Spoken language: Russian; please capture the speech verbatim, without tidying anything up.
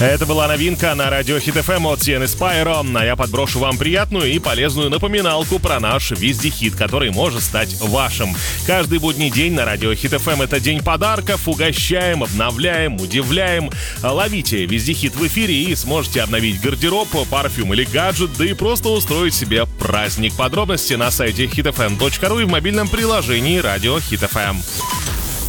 Это была новинка на радио Хит эф эм от си эн Spyro, а я подброшу вам приятную и полезную напоминалку про наш везде-хит, который может стать вашим. Каждый будний день на радио Хит эф эм это день подарков, угощаем, обновляем, удивляем. Ловите везде-хит в эфире и сможете обновить гардероб, парфюм или гаджет, да и просто устроить себе праздник. Подробности на сайте хит эф эм точка ру и в мобильном приложении радио Хит эф эм.